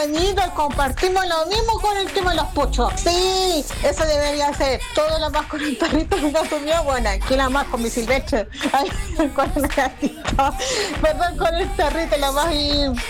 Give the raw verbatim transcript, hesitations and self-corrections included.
añitos, compartimos lo mismo con el tema de los puchos. Sí, eso debería ser. Todo lo más con el perrito y gato mío, bueno, aquí la más con mi silvestre. Ay, con el gatito. Perdón, con el perrito, la más y